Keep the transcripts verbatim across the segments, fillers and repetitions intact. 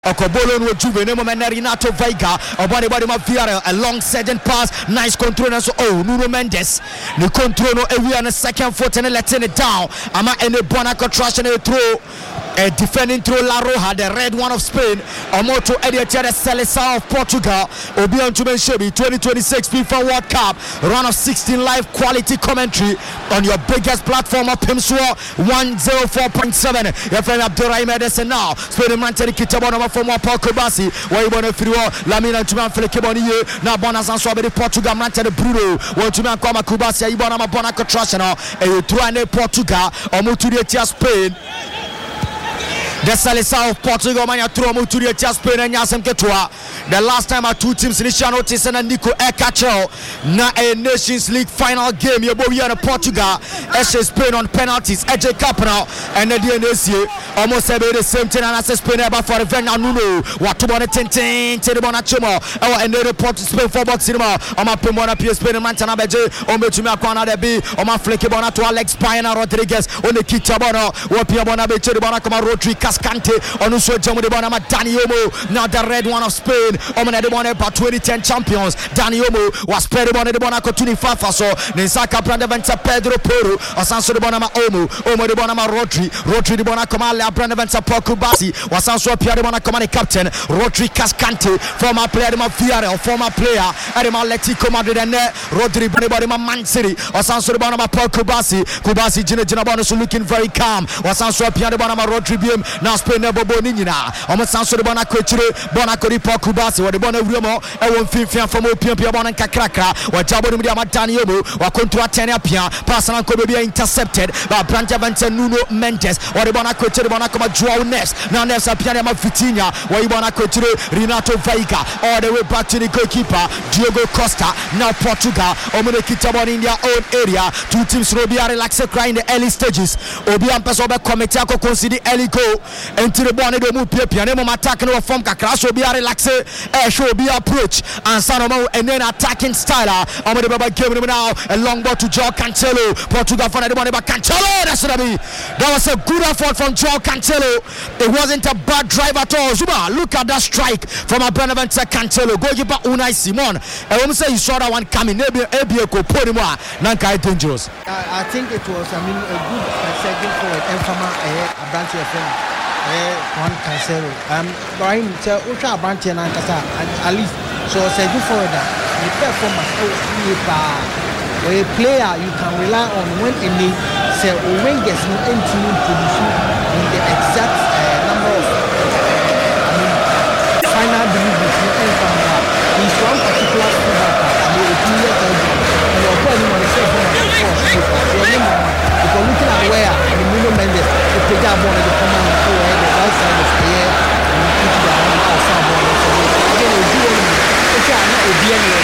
Okobolo no Juve no moment Renato Veiga obody body ma Villarreal a long surging pass nice control and so oh Nuno Mendes the control no every on the second foot and letting it down ama any Bonaco trash and throw a defending through La Roja, the red one of Spain, Omoto Ediatia Seleção of Portugal, Obion Tumenshebi twenty twenty-six FIFA World Cup, round of sixteen live quality commentary on your biggest platform of Pimswa one oh four point seven. Your friend Abdurrahim Edison now, Spain Manteri Kitabona from Paul Kubasi, where you want to feel Lamina Tuman Felekiboni, now Bonas and Swabby Portugal, Manteri Bruno, where Tuman Koma Kubasi, Ibona Bonaco Trashana, and you try Portugal, Omoto Spain. The Seleção of Portugal manya throw mu to the Spain and Yasem Ketua. The last time our two teams initial notice and Nico Ekacho na a Nations League final game you both here in Portugal S Spain on penalties A J Capra and the D N A C almost the same thing and as Spain ever for Vena Nuno what to bona ten ten to the bona chimo and the report Spain for box cinema on my Pimona P S Spain and Mantana Beje on Betuma Kwana de B on my Flecky Bona to Alex Payna Rodriguez on the Kitabona or Piabona Beche the Bona Kama Rodri Cascante on Uso Jamu de Bona Dani Olmo now the red one of Spain on the Bona by twenty ten champions Dani Olmo was Pedro Bona de Bona twenty-five so Nisaka Brandaventa Pedro Poro or Sanso de Bona Olmo Omo de Bona Rodri Rodri de Bona Kama Brandaventa Poku Basi was Sanso Pierre de Bona Kama captain Rodri Cascante former player de Villarreal former player Adema Atletico Madrid and Rodri Bona Man City or Sanso de Bona Poku Basi Kubasi Gina Gina Bona so looking very calm was Sanso Pierre de Bona Rodri Bim now Spain never Boninina Omo Sanso de Bona Coachre Bona Kori Poku Basi or the Bona Remo I won't feel from Opium Bona Kakraka or Jabo Dani Olmo or Contra Tenapia Passan could be intercepted by Brandaventa Nuno Mendes or the Bona Coachre Bona Kama Joao Neves now Neves Piana Vitinha where you Bona Coachre Renato Veiga all the way back to the goalkeeper Diogo Costa now Portugal Omo Kitabon in their own area two teams will be relaxed cry in the early stages Obian Pasoba committee ako consider early goal into the Bona de Mupia Pianemo attack no form Kakras will be relaxed eh show be approach and Sanomo and then attacking style Omo the Baba game now a long ball to Joao Cancelo Portugal for the Bona Cancelo that's what I mean that was a good effort from Joao Cancelo it wasn't a bad drive at all Zuma look at that strike from a Benavente Cancelo goalkeeper Unai Simon I want to say you saw that one coming maybe Ebieko Podimwa Nankai dangerous I think it was I mean a good uh, second for Enfama a branch of him one Cancelo um Brian so ultra branch and at least so say good for that the performance a player you can rely on when any say when gets no entry produce in the exact uh, number of I mean final deliveries no Enfama is one particular footballer and the player and your body on the second because looking at where the Nuno Mendes the player born the command the right side of the air and put it down the outside ball so again you do it it's not a D N A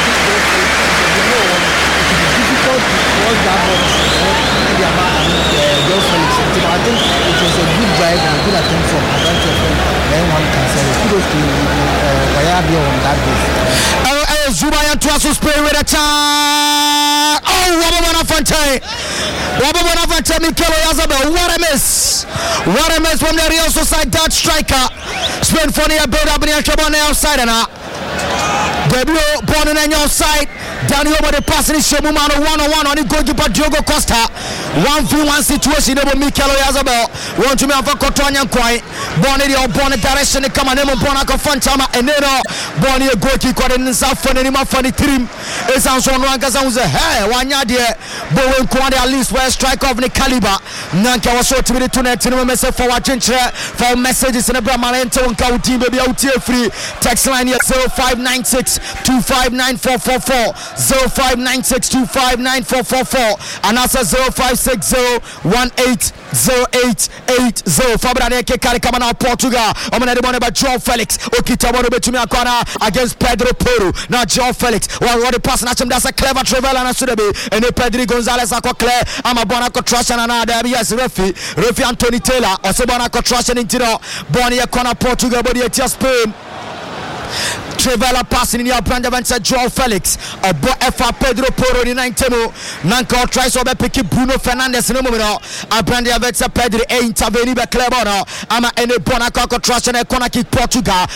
it is difficult to cross that ball and the amount of Joao Felix I think it was a good drive and a good attempt from Atlanta then one can say kudos to Bayabio on that day Zubaya Tuaso Spain with a chance. Oh, Wabana Fonte. Wabana Fonte, Mikel Oyarzabal. What a miss. What a miss from the Real Sociedad striker. Spain for the build up in the Chabon outside and out. Debut born in the outside. Down over the pass in Shomumano one on one on the goalkeeper Diogo Costa. One v one situation over Mikel Oyarzabal. Want to me for Cotonia Kwai. Born in the born direction the come and name Bonako Fantama and then born in the goalkeeper in South for the for the team. It's also one because I was a hey one yard there. But when Kwani at least where strike off the caliber. Nanka was so to be the tonight to message for watching for messages in the Bramalento and Kauti baby out here free. Text line here zero five nine six two five nine four four four. zero five nine six two five nine four four four and also zero five six zero one eight zero eight eight zero. Fabra Neke Kari coming out Portugal. I'm going to be about Joao Felix. Okita want to be to me against Pedro Poro. Now Joao Felix. Well, what the pass and that's a clever travel and a Sudabi. And the Pedro Gonzalez are clear. I'm a Bonaco Trash and another. Yes, Refi. Refi Anthony Taylor. Also Bonaco Trash and into the Bonia Corner Portugal. But yet, Spain. Trevela passing in your brand of Joao Felix. A boy F Pedro Porro in ninetemo. Nanko tries to pick Bruno Fernandes no moment. A brand of Pedro A intervene by Clebono. Ama ene bona koko trust and a corner kick Portugal.